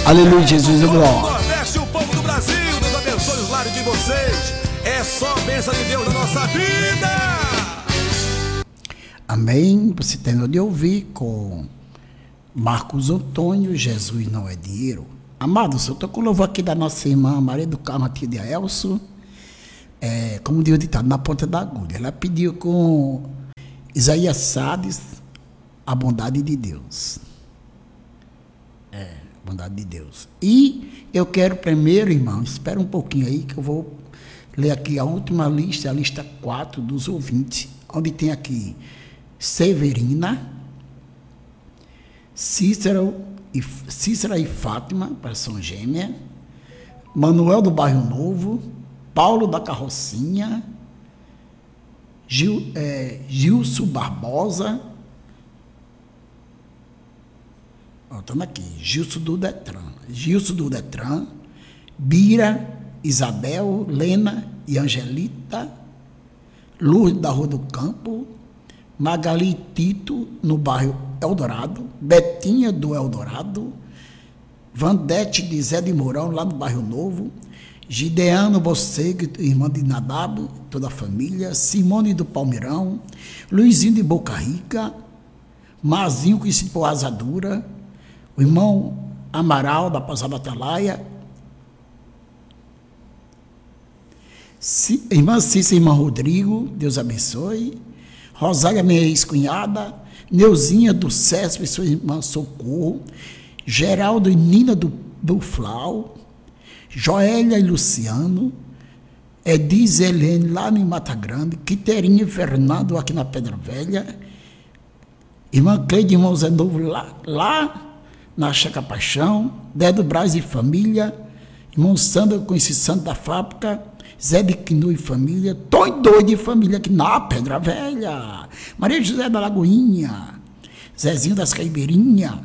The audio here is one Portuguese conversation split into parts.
Aleluia, Jesus, o glória. povo do Nordeste, o povo do Brasil, Deus abençoe os lares de vocês. É só bênção de Deus na nossa vida. Amém. Você terminou de ouvir com Marcos Antônio, Jesus não é dinheiro. Amados, eu estou com o louvor aqui da nossa irmã Maria do Carmo, tia de Aelso. Como diz o ditado, na ponta da agulha. Ela pediu com Isaías Sades a bondade de Deus. Bondade de Deus. E eu quero primeiro, irmão, espera um pouquinho aí que eu vou ler aqui a última lista, a lista 4 dos ouvintes, onde tem aqui Severina, Cícera e Fátima, para São Gêmea, Manuel do Bairro Novo, Paulo da Carrocinha, Gilson Barbosa, estamos aqui, Gilson do Detran, Bira, Isabel, Lena e Angelita, Lourdes da Rua do Campo, Magali e Tito, no bairro Eldorado, Betinha do Eldorado, Vandete de Zé de Mourão, lá no bairro Novo, Gideano Bocego, irmã de Nadab, toda a família, Simone do Palmeirão, Luizinho de Boca Rica, Mazinho, conhecido por Asadura, o irmão Amaral, da Pousada Atalaia, irmã Cícera e irmã Rodrigo, Deus abençoe, Rosália, minha ex-cunhada, Neuzinha do César e sua irmã Socorro, Geraldo e Nina do Flau, Joélia e Luciano, Ediz e Helene lá no Mata Grande, Quiterinha e Fernando aqui na Pedra Velha, irmã Cleide e irmão Zé Novo lá na Chaca Paixão, Dedo Braz e família, irmão Sandro, conheci Santo da Fábrica, Zé de Quinu e família, Tonho Doido e família aqui na Pedra Velha, Maria José da Lagoinha, Zezinho das Caibeirinhas,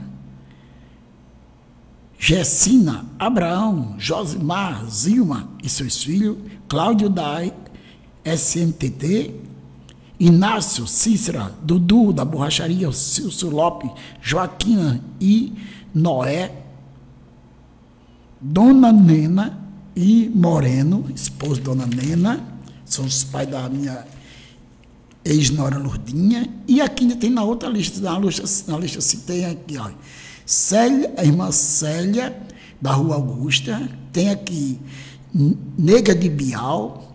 Gessina, Abraão, Josimar, Zilma e seus filhos, Cláudio da SMTT, Inácio, Cícera, Dudu da Borracharia, Cilso Lopes, Joaquina e Noé, Dona Nena e Moreno, esposo de Dona Nena, são os pais da minha ex-nora Lourdinha, e aqui ainda tem na outra lista, na lista se tem aqui, ó, Célia, a irmã Célia, da Rua Augusta, tem aqui Nega de Bial,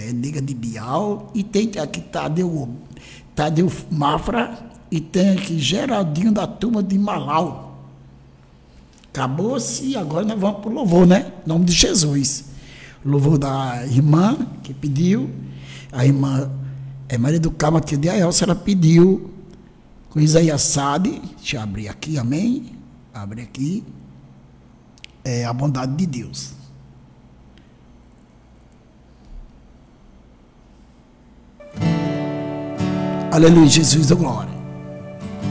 e tem aqui Tadeu Mafra, e tem aqui Geraldinho da turma de Malau. Acabou-se, e agora nós vamos para o louvor, né? Em nome de Jesus. Louvor da irmã que pediu, a irmã Maria do Carmo, tia de Aelso, ela pediu com Isaías Sade, deixa eu abrir aqui, amém? Abre aqui, a bondade de Deus. Aleluia, Jesus, a glória.